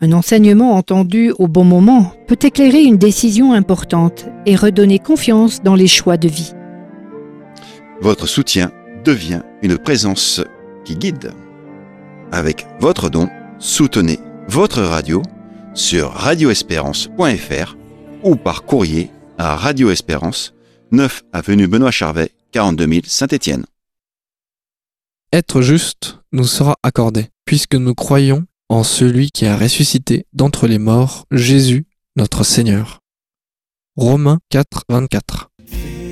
Un enseignement entendu au bon moment peut éclairer une décision importante et redonner confiance dans les choix de vie. Votre soutien devient une présence qui guide. Avec votre don, soutenez votre radio sur radioespérance.fr ou par courrier à Radio Espérance, 9 avenue Benoît Charvet, 42 000 Saint-Étienne. Être juste nous sera accordé, puisque nous croyons en celui qui a ressuscité d'entre les morts, Jésus, notre Seigneur. Romains 4, 24.